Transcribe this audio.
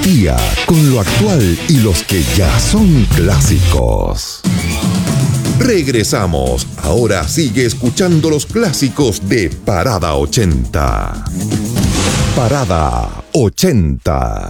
día con lo actual y los que ya son clásicos. Regresamos. Ahora sigue escuchando los clásicos de Parada 80. Parada 80.